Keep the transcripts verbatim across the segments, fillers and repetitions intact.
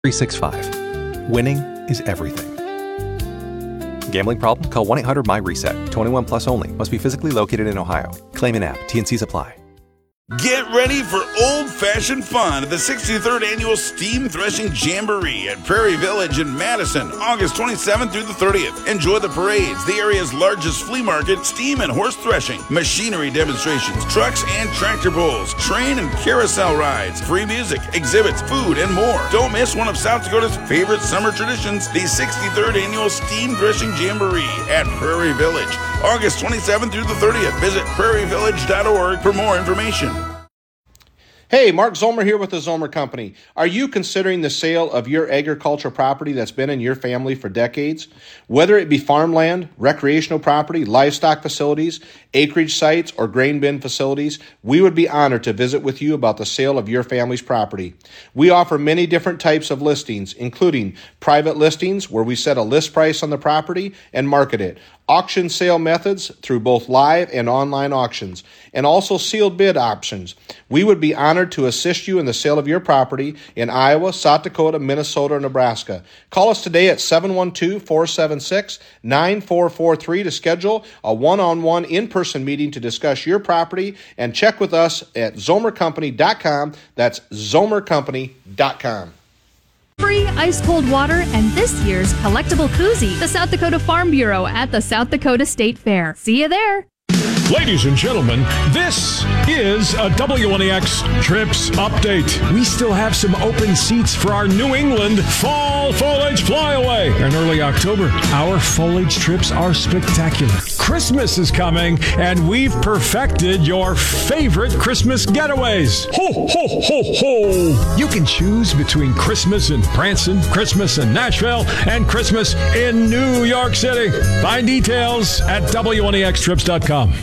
three sixty-five. Winning is everything. Gambling problem? Call one eight hundred my reset. twenty-one plus only. Must be physically located in Ohio. Claim in app. T N Cs apply. Get ready for old-fashioned fun at the sixty-third Annual Steam Threshing Jamboree at Prairie Village in Madison, August twenty-seventh through the thirtieth. Enjoy the parades, the area's largest flea market, steam and horse threshing, machinery demonstrations, trucks and tractor pulls, train and carousel rides, free music, exhibits, food, and more. Don't miss one of South Dakota's favorite summer traditions, the sixty-third Annual Steam Threshing Jamboree at Prairie Village, August twenty-seventh through the thirtieth. Visit prairie village dot org for more information. Hey, Mark Zomer here with the Zomer Company. Are you considering the sale of your agricultural property that's been in your family for decades? Whether it be farmland, recreational property, livestock facilities, acreage sites, or grain bin facilities, we would be honored to visit with you about the sale of your family's property. We offer many different types of listings, including private listings where we set a list price on the property and market it, auction sale methods through both live and online auctions, and also sealed bid options. We would be honored to assist you in the sale of your property in Iowa, South Dakota, Minnesota, or Nebraska. Call us today at seven one two, four seven six, nine four four three to schedule a one-on-one in-person meeting to discuss your property, and check with us at zomer company dot com. That's zomer company dot com. Free ice-cold water and this year's collectible koozie. The South Dakota Farm Bureau at the South Dakota State Fair. See you there. Ladies and gentlemen, this is a W N E X Trips Update. We still have some open seats for our New England Fall Foliage Flyaway in early October. Our foliage trips are spectacular. Christmas is coming, and we've perfected your favorite Christmas getaways. Ho, ho, ho, ho! You can choose between Christmas in Branson, Christmas in Nashville, and Christmas in New York City. Find details at W N E X trips dot com.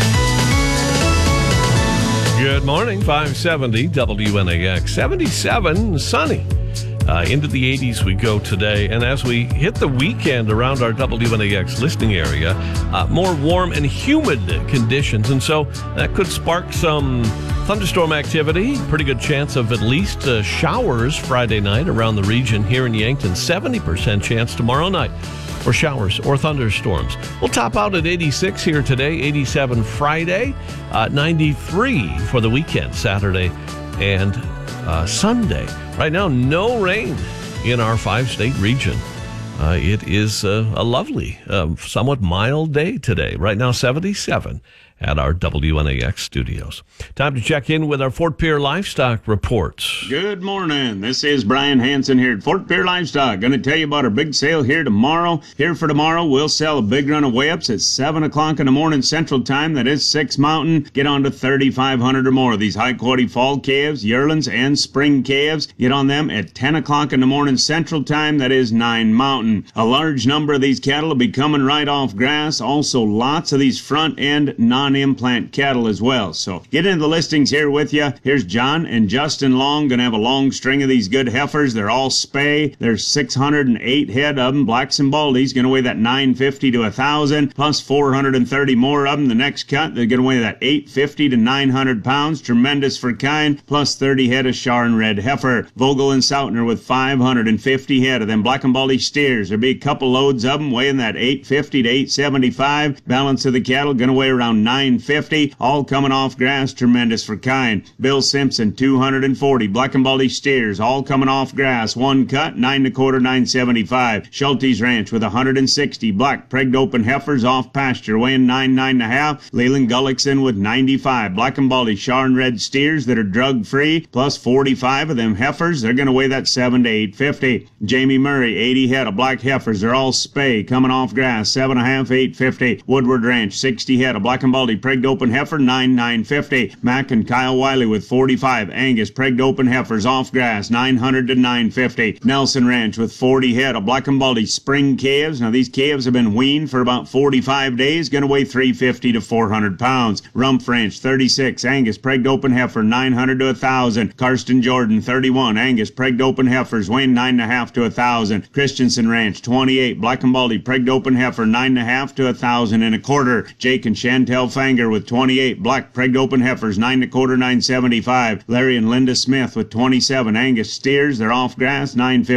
Good morning, five seventy W N A X, seventy-seven, sunny. Uh, into the eighties we go today, and as we hit the weekend around our W N A X listening area, uh, more warm and humid conditions, and so that could spark some thunderstorm activity. Pretty good chance of at least uh, showers Friday night around the region here in Yankton. seventy percent chance tomorrow night for showers or thunderstorms. We'll top out at eighty-six here today, eighty-seven Friday, uh, ninety-three for the weekend, Saturday and uh, Sunday. Right now, no rain in our five-state region. Uh, it is uh, a lovely, uh, somewhat mild day today. Right now, seventy-seven at our W N A X studios. Time to check in with our Fort Pierre Livestock reports. Good morning. This is Brian Hansen here at Fort Pierre Livestock. Going to tell you about our big sale here tomorrow. Here for tomorrow, we'll sell a big run of weigh-ups at seven o'clock in the morning Central Time. That is six Mountain. Get on to thirty-five hundred or more of these high-quality fall calves, yearlings, and spring calves. Get on them at ten o'clock in the morning Central Time. That is nine Mountain. A large number of these cattle will be coming right off grass. Also, lots of these front-end non implant cattle as well. So get into the listings here with you. Here's John and Justin Long. Going to have a long string of these good heifers. They're all spay. There's six hundred eight head of them. Blacks and Baldies going to weigh that nine fifty to one thousand, plus four hundred thirty more of them. The next cut, they're going to weigh that eight fifty to nine hundred pounds. Tremendous for kind, plus thirty head of Sharon Red heifer. Vogel and Soutner with five hundred fifty head of them. Black and Baldy steers. There'll be a couple loads of them weighing that eight fifty to eight seventy-five. Balance of the cattle going to weigh around nine fifty, all coming off grass. Tremendous for kind. Bill Simpson, two hundred forty. Black and Baldy steers, all coming off grass. One cut, nine and a quarter, nine seventy-five. Schulte's Ranch with one hundred sixty. Black pregged open heifers off pasture, weighing nine, nine and a half. Leland Gullickson with ninety-five. Black and Baldy Sharon Red steers that are drug free, plus forty-five of them heifers. They're going to weigh that seven to eight fifty. Jamie Murray, eighty head of black heifers. They're all spay, coming off grass, seven and a half, eight fifty. Woodward Ranch, sixty head of black and Baldy pregged open heifer, nine, nine fifty. Mac and Kyle Wiley with forty-five. Angus pregged open heifers off grass, nine hundred to nine fifty. Nelson Ranch with forty head of black and Baldy spring calves. Now these calves have been weaned for about forty-five days, going to weigh three fifty to four hundred pounds. Rump Ranch, thirty-six. Angus pregged open heifer, nine hundred to one thousand. Karsten Jordan, thirty-one. Angus pregged open heifers, weighing nine and a half to one thousand. Christensen Ranch, twenty-eight. Black and Baldy pregged open heifer, nine and a half to one thousand and a quarter. Jake and Chantel Hellfanger with twenty-eight. Black Pregged Open Heifers, nine and a quarter, nine seventy-five. Larry and Linda Smith with twenty-seven. Angus steers, they're off grass, nine fifty.